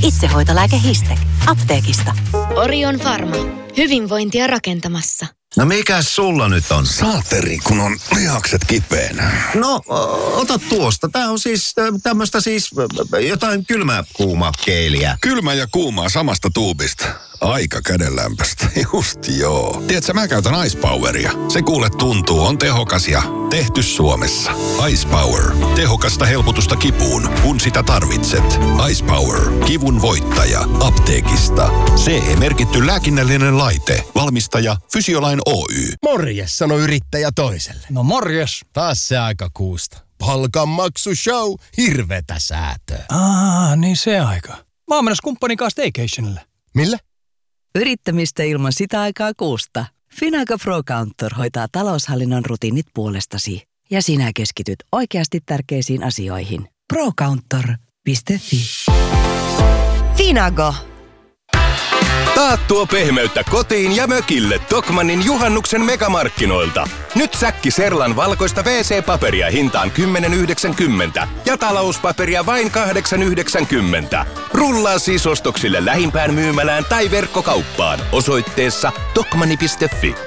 Itsehoitolääke Histek. Apteekista. Orion Pharma. Hyvinvointia rakentamassa. No mikäs sulla nyt on? Saateri, kun on lihakset kipeänä. No, ota tuosta. Tää on siis tämmöstä jotain kylmä-kuuma keeliä. Kylmä ja kuumaa samasta tuubista. Aika kädenlämpöstä. Just joo. Tiedätkö, mä käytän Ice Poweria. Se kuule tuntuu, on tehokas ja tehty Suomessa. Ice Power. Tehokasta helpotusta kipuun, kun sitä tarvitset. Ice Power. Kivun voittaja. Apteekista. CE-merkitty lääkinnällinen laite. Valmistaja Fysiolain Oy. Morjes, sanoi yrittäjä toiselle. No morjes, taas se aika kuusta. Palkanmaksushow, hirvetä säätöä. Niin se aika. Mä oon menossa kumppanin kanssa staycationille. Millä? Yrittämistä ilman sitä aikaa kuusta. Finago Pro Counter hoitaa taloushallinnon rutiinit puolestasi. Ja sinä keskityt oikeasti tärkeisiin asioihin. Procounter.fi. Finago. Taattua pehmeyttä kotiin ja mökille Tokmannin juhannuksen megamarkkinoilta. Nyt säkki Serlan valkoista WC-paperia hintaan 10,90 ja talouspaperia vain 8,90. Rullaa siis ostoksille lähimpään myymälään tai verkkokauppaan osoitteessa tokmanni.fi.